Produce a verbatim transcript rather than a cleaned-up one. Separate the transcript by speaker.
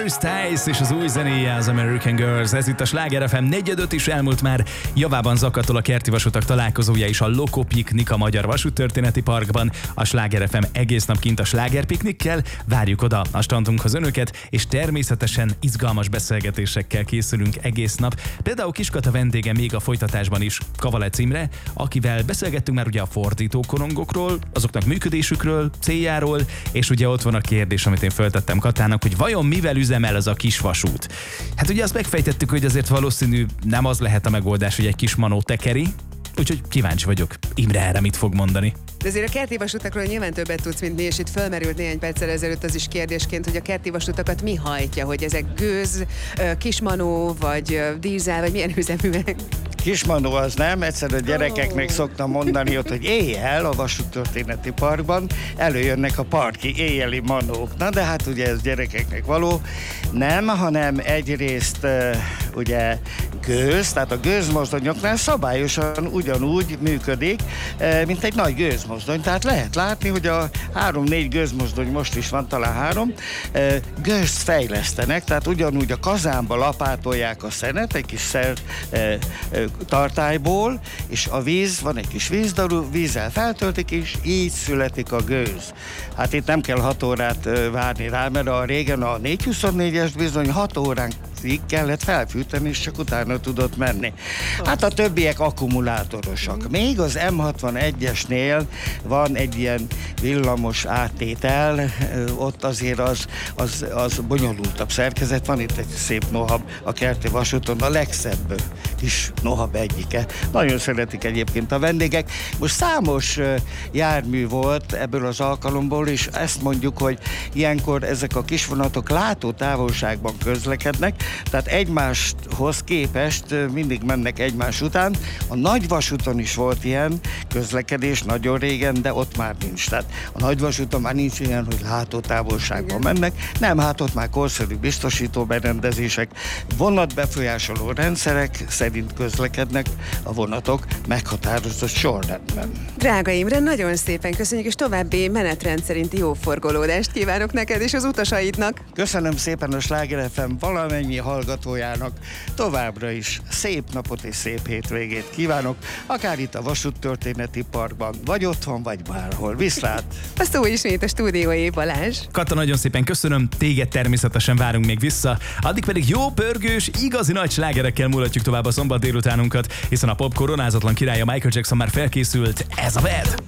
Speaker 1: Harry Styles és az új zenéje, az American Girls. Ez itt a Sláger ef em negyvenöt is elmúlt már. Javában zakatol a kerti vasutak találkozója is, a Loko Piknik a Magyar Vasúttörténeti Parkban. A Sláger ef em egész nap kint a slágerpiknikkel. Várjuk oda a standunkhoz önöket, és természetesen izgalmas beszélgetésekkel készülünk egész nap. Például Kiskata vendége még a folytatásban is, Kavalec Imre, akivel beszélgettünk már ugye a fordítókorongokról, azoknak működésükről, céljáról, és ugye ott van a kérdés, amit én föltettem Katának, hogy vajon mivel üzemel ez a kis vasút. Hát ugye azt megfejtettük, hogy azért valószínű nem az lehet a megoldás, hogy egy kis manó tekeri, úgyhogy kíváncsi vagyok, Imre erre mit fog mondani.
Speaker 2: De azért a kerti vasutakról nyilván többet tudsz, mint mi, és itt fölmerült néhány perccel ezelőtt az is kérdésként, hogy a kerti vasutakat mi hajtja, hogy ezek gőz, kismanó, vagy dízel, vagy milyen üzeműek?
Speaker 3: Kismanó az nem, egyszerűen a gyerekeknek szoktam mondani ott, hogy éjjel a Vasúttörténeti Parkban előjönnek a parki éjjeli manók. Na de hát ugye ez gyerekeknek való. Nem, hanem egyrészt ugye gőz, tehát a gőzmozdonyoknál szabályosan ugyanúgy működik, mint egy nagy gőzmozdony. Tehát lehet látni, hogy a három-négy gőzmozdony, most is van talán három, gőzt fejlesztenek, tehát ugyanúgy a kazánba lapátolják a szenet, egy kis szer tartályból, és a víz, van egy kis vízdarú, vízzel feltöltik, és így születik a gőz. Hát itt nem kell hat órát várni rá, mert a régen a négyszázhuszonnégyes bizony hat órán kellett felfűteni, és csak utána tudott menni. Hát a többiek akkumulátorosak. Még az em hatvanegyesnél van egy ilyen villamos áttétel, ott azért az, az, az bonyolultabb szerkezet. Van itt egy szép nohab a kerti vasúton, a legszebb kis nohab egyike. Nagyon szeretik egyébként a vendégek. Most számos jármű volt ebből az alkalomból, és ezt mondjuk, hogy ilyenkor ezek a kis vonatok látótávolságban közlekednek, tehát egymáshoz képest mindig mennek egymás után. A nagyvasúton is volt ilyen közlekedés nagyon régen, de ott már nincs. Tehát a nagyvasúton már nincs ilyen, hogy látótávolságban mennek. Nem, hát ott már korszerű biztosító berendezések, vonatbefolyásoló rendszerek szerint közlekednek a vonatok meghatározott sorrendben.
Speaker 2: Drága Imre, nagyon szépen köszönjük, és további menetrend szerinti jó forgolódást kívánok neked és az utasaidnak.
Speaker 3: Köszönöm szépen a Sláger ef em valamennyi hallgatójának, továbbra is szép napot és szép hétvégét kívánok, akár itt a Vasúttörténeti Parkban, vagy otthon, vagy bárhol. Viszlát!
Speaker 2: A szó ismét a stúdióé, Balázs.
Speaker 1: Kata, nagyon szépen köszönöm, téged természetesen várunk még vissza, addig pedig jó pörgős, igazi nagy slágerekkel mulatjuk tovább a szombat délutánunkat, hiszen a pop koronázatlan királya Michael Jackson már felkészült, ez a Bad!